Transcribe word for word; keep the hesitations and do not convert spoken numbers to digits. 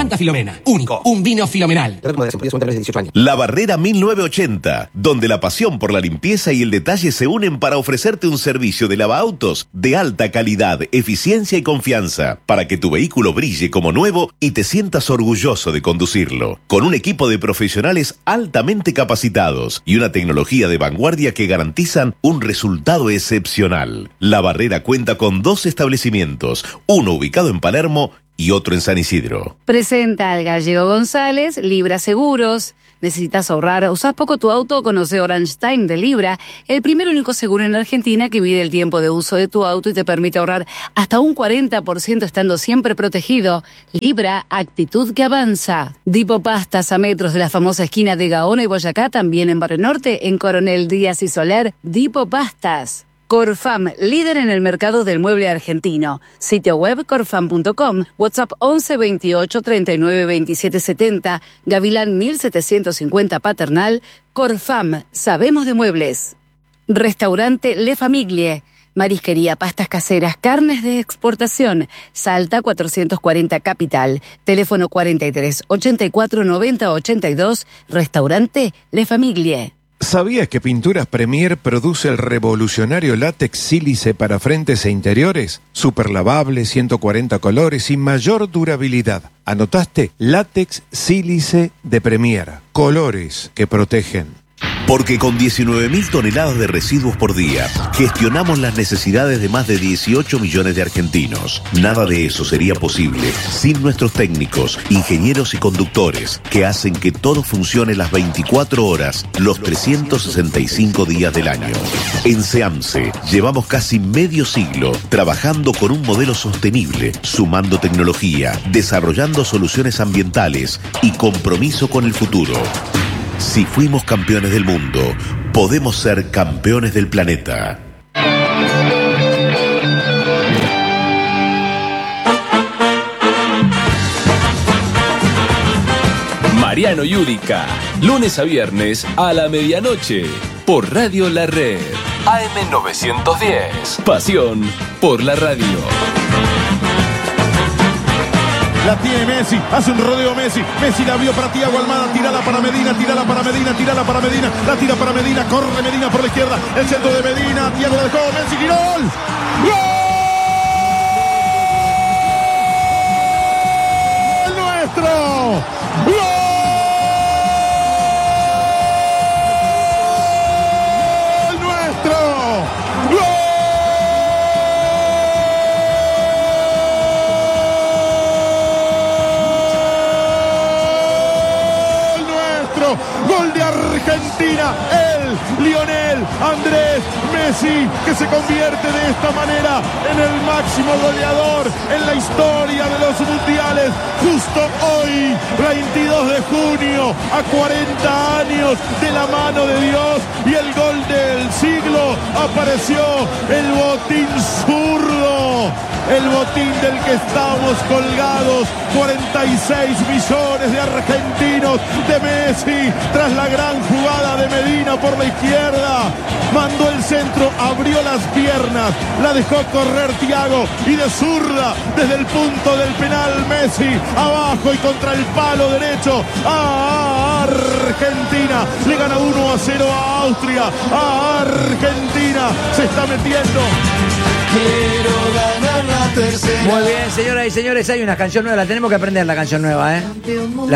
Santa Filomena. Único. Un vino filomenal. La Barrera mil novecientos ochenta, donde la pasión por la limpieza y el detalle se unen para ofrecerte un servicio de lavaautos de alta calidad, eficiencia y confianza, para que tu vehículo brille como nuevo y te sientas orgulloso de conducirlo. Con un equipo de profesionales altamente capacitados y una tecnología de vanguardia que garantizan un resultado excepcional. La Barrera cuenta con dos establecimientos, uno ubicado en Palermo y otro en San Isidro. Presenta al Gallego González, Libra Seguros. ¿Necesitas ahorrar? ¿Usás poco tu auto? Conoce Orange Time de Libra, el primer y único seguro en Argentina que mide el tiempo de uso de tu auto y te permite ahorrar hasta un cuarenta por ciento estando siempre protegido. Libra, actitud que avanza. Dipo Pastas, a metros de la famosa esquina de Gaona y Boyacá, también en Barrio Norte, en Coronel Díaz y Soler. Dipo Pastas. Corfam, líder en el mercado del mueble argentino. Sitio web corfam punto com, WhatsApp once veintiocho treinta y nueve veintisiete setenta, Gavilán mil setecientos cincuenta Paternal. Corfam, sabemos de muebles. Restaurante Le Famiglie, marisquería, pastas caseras, carnes de exportación. Salta cuatrocientos cuarenta Capital. Teléfono cuarenta y tres ochenta y cuatro noventa ochenta y dos. Restaurante Le Famiglie. ¿Sabías que Pinturas Premier produce el revolucionario látex sílice para frentes e interiores? Super lavable, ciento cuarenta colores y mayor durabilidad. ¿Anotaste? Látex sílice de Premier. Colores que protegen. Porque con diecinueve mil toneladas de residuos por día, gestionamos las necesidades de más de dieciocho millones de argentinos. Nada de eso sería posible sin nuestros técnicos, ingenieros y conductores, que hacen que todo funcione las veinticuatro horas, los trescientos sesenta y cinco días del año. En SEAMSE llevamos casi medio siglo trabajando con un modelo sostenible, sumando tecnología, desarrollando soluciones ambientales y compromiso con el futuro. Si fuimos campeones del mundo, podemos ser campeones del planeta. Mariano Yudica, lunes a viernes a la medianoche, por Radio La Red, A M novecientos diez. Pasión por la radio. La tiene Messi, hace un rodeo Messi, Messi la vio para Thiago Almada, tirala para Medina, tirala para Medina, tirala para Medina, la tira para Medina, corre Medina por la izquierda, el centro de Medina, Thiago la dejó, Messi, ¡gol! ¡Gol nuestro! ¡Gol! Gol de Argentina, el Lionel Andrés Messi, que se convierte de esta manera en el máximo goleador en la historia de los mundiales. Justo hoy, veintidós de junio, a cuarenta años de la mano de Dios y el gol del siglo, apareció el botín zurdo. El botín del que estamos colgados, cuarenta y seis millones de argentinos de Messi, tras la gran jugada de Medina por la izquierda, mandó el centro, abrió las piernas, la dejó correr Thiago y de zurda, desde el punto del penal, Messi, abajo y contra el palo derecho, a Argentina, le gana uno a cero a Austria, a Argentina, se está metiendo. Quiero ganar la tercera. Muy bien, señoras y señores, hay una canción nueva, la tenemos que aprender, la canción nueva, ¿eh? La